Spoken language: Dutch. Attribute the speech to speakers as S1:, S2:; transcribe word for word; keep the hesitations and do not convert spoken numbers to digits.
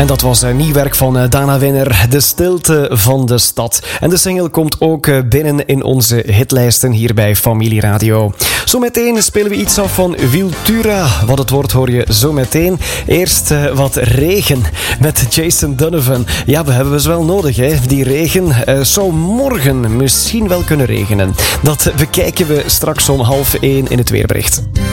S1: En dat was een nieuw werk van Dana Winner, De Stilte van de Stad. En de single komt ook binnen in onze hitlijsten hier bij Familie Radio. Zometeen spelen we iets af van Vultura. Wat het wordt hoor je zometeen. Eerst uh, wat regen met Jason Donovan. Ja, we hebben ze wel nodig, hè. Die regen uh, zou morgen misschien wel kunnen regenen. Dat bekijken we straks om half één in het weerbericht.